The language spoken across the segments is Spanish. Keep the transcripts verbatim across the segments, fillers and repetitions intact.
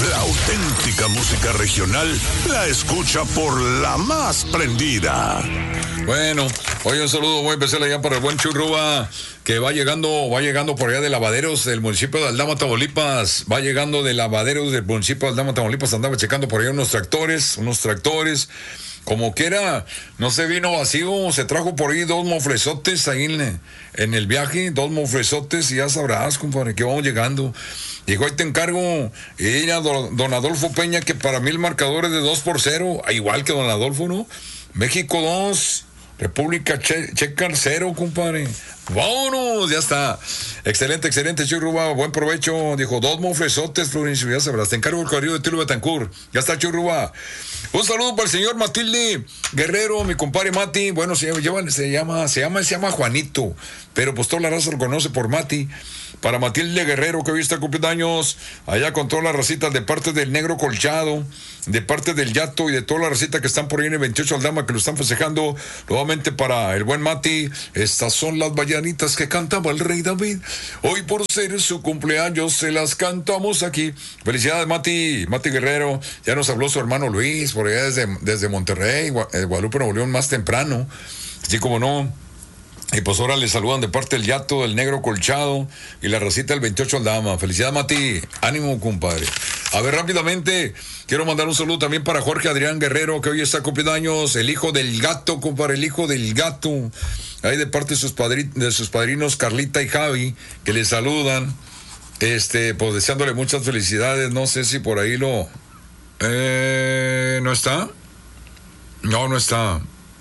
La auténtica música regional la escucha por la más prendida. Bueno, hoy un saludo muy especial allá para el buen Churruba, que va llegando, va llegando por allá de Lavaderos del municipio de Aldama, Tamaulipas. Va llegando de Lavaderos del municipio de Aldama, Tamaulipas. Andaba checando por allá unos tractores, unos tractores. Como que era, no se vino vacío, se trajo por ahí dos moflesotes ahí en, en el viaje, dos moflesotes, y ya sabrás, compadre, que vamos llegando. Dijo, ahí te encargo, y a don, don Adolfo Peña, que para mí el marcador es de dos por cero, igual que don Adolfo, ¿no? México dos, República che Checa cero, compadre. ¡Vámonos! Ya está. Excelente, excelente, Churruba. Buen provecho. Dijo, dos moflesotes, Florencio. Ya sabrás. Te encargo el corrido de Tilo Betancourt. Ya está, Churruba. Un saludo para el señor Matilde Guerrero, mi compadre Mati. Bueno, se llama, se llama, se llama, se llama Juanito. Pero pues toda la raza lo conoce por Mati. Para Matilde Guerrero, que hoy está cumpliendo años, allá con todas las racitas de parte del Negro Colchado, de parte del Yato y de toda la racita que están por ahí en el veintiocho Aldama, que lo están festejando. Nuevamente para el buen Mati, estas son las ballanitas que cantaba el rey David. Hoy por ser su cumpleaños se las cantamos aquí. Felicidades, Mati, Mati Guerrero. Ya nos habló su hermano Luis, por allá desde, desde Monterrey, Guadalupe, Nuevo León, más temprano. Así como no. Y pues ahora le saludan de parte del Yato, del Negro Colchado y la racita del veintiocho Aldama. Felicidades, Mati. Ánimo, compadre. A ver, rápidamente, quiero mandar un saludo también para Jorge Adrián Guerrero, que hoy está cumpliendo años, el hijo del gato, compadre, el hijo del gato. Ahí de parte de sus, padri de sus padrinos Carlita y Javi, que le saludan. Este, pues deseándole muchas felicidades. No sé si por ahí lo... Eh, ¿No está? No, no está.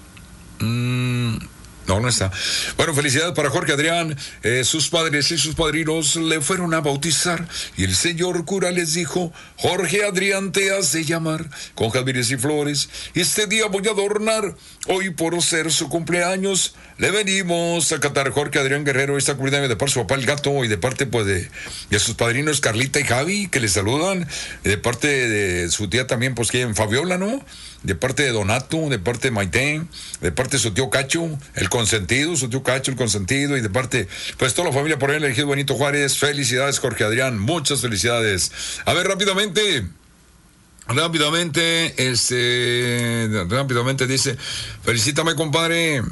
Mmm... No, no está. Bueno, felicidades para Jorge Adrián. Eh, sus padres y sus padrinos le fueron a bautizar y el señor cura les dijo, Jorge Adrián te has de llamar con jazmines y flores. Este día voy a adornar. Hoy por ser su cumpleaños le venimos a cantar. Jorge Adrián Guerrero está cumpliendo de parte de su papá el gato y de parte pues de, de sus padrinos Carlita y Javi, que le saludan. De parte de su tía también, pues que Fabiola, ¿no? De parte de Donato, de parte de Maite, de parte de su tío Cacho, el consentido, su tío Cacho, el consentido, y de parte, pues toda la familia por ahí, el elegido Benito Juárez. Felicidades, Jorge Adrián, muchas felicidades. A ver, rápidamente, rápidamente, este, rápidamente dice, felicítame, compadre,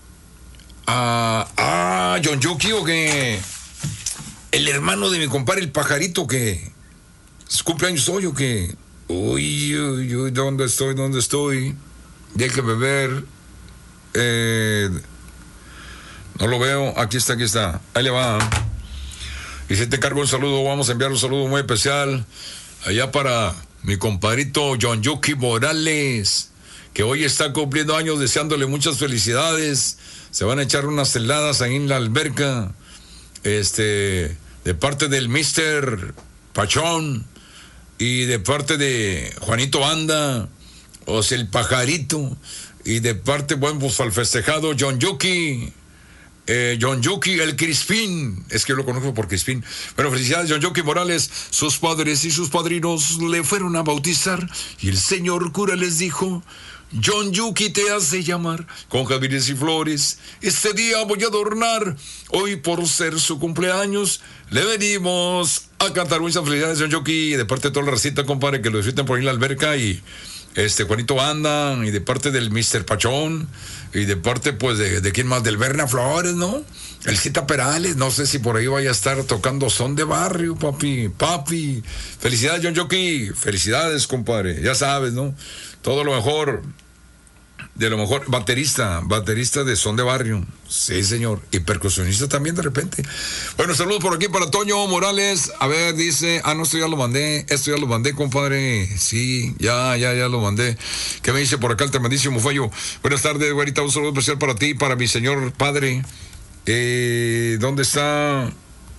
a, a John Yuki, o que, el hermano de mi compadre, el pajarito, que es cumpleaños hoy, o que... Uy, uy, uy, ¿dónde estoy? ¿Dónde estoy? Déjame ver. Eh, no lo veo. Aquí está, aquí está. Ahí le va. Y si te cargo un saludo, vamos a enviar un saludo muy especial allá para mi compadrito John Yuki Morales, que hoy está cumpliendo años, deseándole muchas felicidades. Se van a echar unas heladas ahí en la alberca. Este, de parte del mister Pachón. Y de parte de Juanito Anda, o sea, el pajarito, y de parte, bueno, pues al festejado John Yuki, eh, John Yuki, el Crispín, es que yo lo conozco por Crispín. Bueno, felicidades, John Yuki Morales. Sus padres y sus padrinos le fueron a bautizar, y el señor cura les dijo, John Yuki te hace llamar con jazmines y flores. Este día voy a adornar. Hoy por ser su cumpleaños le venimos a cantar. Muchas felicidades, John Yuki, de parte de toda la racita, compadre, que lo disfruten por ahí en la alberca. Y este Juanito Banda, y de parte del mister Pachón, y de parte pues de, de quién más, del Berna Flores, ¿no? El Cita Perales, no sé si por ahí vaya a estar tocando son de barrio, papi, papi. Felicidades, John Yuki, felicidades, compadre, ya sabes, ¿no? Todo lo mejor, de lo mejor, baterista, baterista de son de barrio, sí señor, y percusionista también de repente. Bueno, saludos por aquí para Toño Morales. A ver, dice, ah no, esto ya lo mandé, esto ya lo mandé, compadre, sí, ya, ya, ya lo mandé. ¿Qué me dice por acá el tremendísimo Fallo? Buenas tardes, güerita, un saludo especial para ti, para mi señor padre. Eh, ¿dónde está?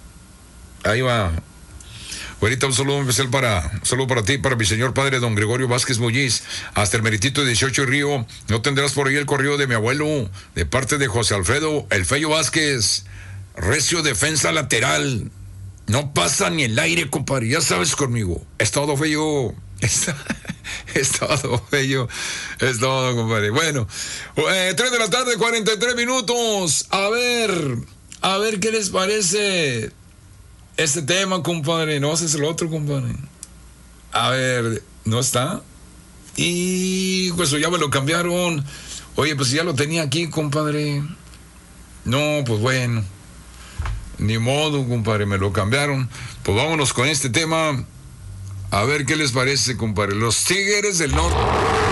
Ahí va. Güerita, un saludo especial para, un saludo para ti, para mi señor padre, don Gregorio Vázquez Muñiz, hasta el meritito de dieciocho Río. No tendrás por ahí el correo de mi abuelo, de parte de José Alfredo, el Fello Vázquez, recio defensa lateral. No pasa ni el aire, compadre, ya sabes conmigo. Es todo, Fello. Es, es todo, Fello. Es todo, compadre. Bueno, eh, tres de la tarde, cuarenta y tres minutos. A ver, a ver qué les parece este tema, compadre. No haces el otro, compadre. A ver, ¿no está? Y pues ya me lo cambiaron. Oye, pues ya lo tenía aquí, compadre. No, pues bueno. Ni modo, compadre, me lo cambiaron. Pues vámonos con este tema. A ver qué les parece, compadre. Los Tigres del Norte.